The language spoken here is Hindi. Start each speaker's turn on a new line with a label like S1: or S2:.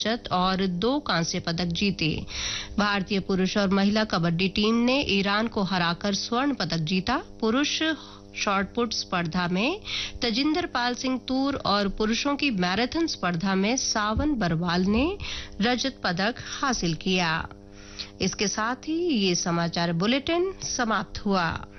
S1: रजत और 2 कांस्य पदक जीते। भारतीय पुरुष और महिला कबड्डी टीम ने ईरान को हराकर स्वर्ण पदक जीता। पुरुष शॉटपुट स्पर्धा में तजिंदर पाल सिंह तूर और पुरुषों की मैराथन स्पर्धा में सावन बरवाल ने रजत पदक हासिल किया। इसके साथ ही ये समाचार बुलेटिन समाप्त हुआ।